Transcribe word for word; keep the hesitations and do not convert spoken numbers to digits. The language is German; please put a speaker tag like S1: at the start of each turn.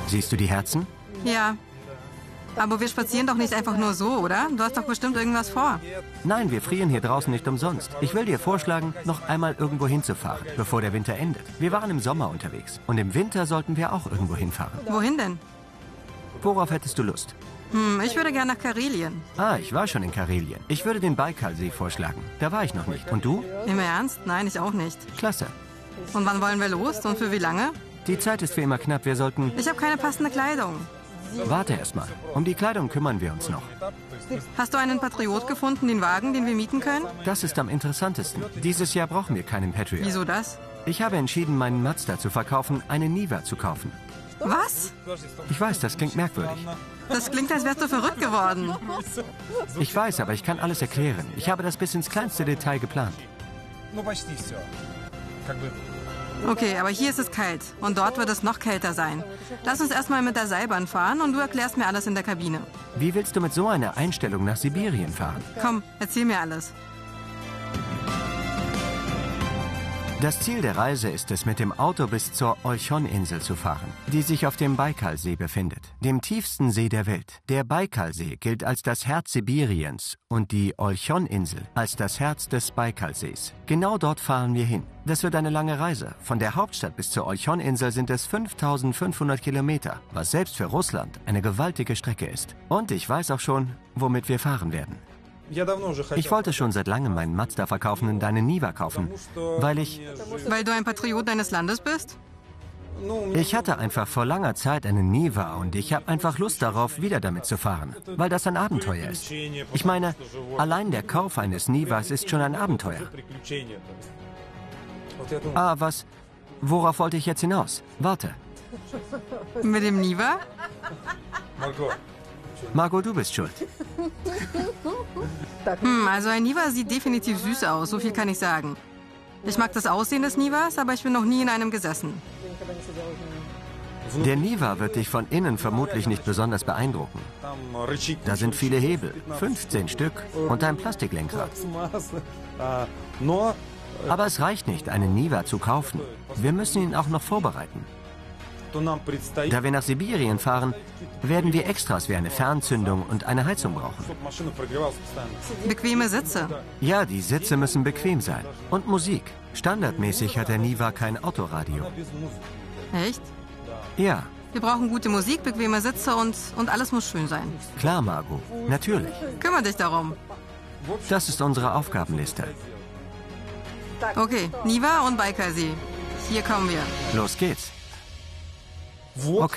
S1: Siehst du die Herzen?
S2: Ja. Aber wir spazieren doch nicht einfach nur so, oder? Du hast doch bestimmt irgendwas vor.
S1: Nein, wir frieren hier draußen nicht umsonst. Ich will dir vorschlagen, noch einmal irgendwo hinzufahren, bevor der Winter endet. Wir waren im Sommer unterwegs und im Winter sollten wir auch irgendwo hinfahren.
S2: Wohin denn?
S1: Worauf hättest du Lust?
S2: Hm, ich würde gerne nach Karelien.
S1: Ah, ich war schon in Karelien. Ich würde den Baikalsee vorschlagen. Da war ich noch nicht. Und du?
S2: Im Ernst? Nein, ich auch nicht.
S1: Klasse.
S2: Und wann wollen wir los und für wie lange?
S1: Die Zeit ist wie immer knapp. Wir sollten...
S2: Ich habe keine passende Kleidung.
S1: Warte erst mal. Um die Kleidung kümmern wir uns noch.
S2: Hast du einen Patriot gefunden, den Wagen, den wir mieten können?
S1: Das ist am interessantesten. Dieses Jahr brauchen wir keinen Patriot.
S2: Wieso das?
S1: Ich habe entschieden, meinen Mazda zu verkaufen, einen Niva zu kaufen.
S2: Was?
S1: Ich weiß, das klingt merkwürdig.
S2: Das klingt, als wärst du verrückt geworden.
S1: Ich weiß, aber ich kann alles erklären. Ich habe das bis ins kleinste Detail geplant.
S2: Okay, aber hier ist es kalt und dort wird es noch kälter sein. Lass uns erstmal mit der Seilbahn fahren und du erklärst mir alles in der Kabine.
S1: Wie willst du mit so einer Einstellung nach Sibirien fahren?
S2: Komm, erzähl mir alles.
S1: Das Ziel der Reise ist es, mit dem Auto bis zur Olchon-Insel zu fahren, die sich auf dem Baikalsee befindet, dem tiefsten See der Welt. Der Baikalsee gilt als das Herz Sibiriens und die Olchon-Insel als das Herz des Baikalsees. Genau dort fahren wir hin. Das wird eine lange Reise. Von der Hauptstadt bis zur Olchon-Insel sind es fünftausendfünfhundert Kilometer, was selbst für Russland eine gewaltige Strecke ist. Und ich weiß auch schon, womit wir fahren werden. Ich wollte schon seit langem meinen Mazda verkaufen und deinen Niva kaufen, weil ich...
S2: Weil du ein Patriot deines Landes bist?
S1: Ich hatte einfach vor langer Zeit einen Niva und ich habe einfach Lust darauf, wieder damit zu fahren, weil das ein Abenteuer ist. Ich meine, allein der Kauf eines Nivas ist schon ein Abenteuer. Ah, was? Worauf wollte ich jetzt hinaus? Warte.
S2: Mit dem Niva?
S1: Margot, du bist schuld.
S2: Hm, also ein Niva sieht definitiv süß aus, so viel kann ich sagen. Ich mag das Aussehen des Nivas, aber ich bin noch nie in einem gesessen.
S1: Der Niva wird dich von innen vermutlich nicht besonders beeindrucken. Da sind viele Hebel, fünfzehn Stück und ein Plastiklenkrad. Aber es reicht nicht, einen Niva zu kaufen. Wir müssen ihn auch noch vorbereiten. Da wir nach Sibirien fahren, werden wir Extras wie eine Fernzündung und eine Heizung brauchen.
S2: Bequeme Sitze.
S1: Ja, die Sitze müssen bequem sein. Und Musik. Standardmäßig hat der Niva kein Autoradio.
S2: Echt?
S1: Ja.
S2: Wir brauchen gute Musik, bequeme Sitze und, und alles muss schön sein.
S1: Klar, Margot. Natürlich.
S2: Kümmere dich darum.
S1: Das ist unsere Aufgabenliste.
S2: Okay, Niva und Baikalsee. Hier kommen wir.
S1: Los geht's. Okay.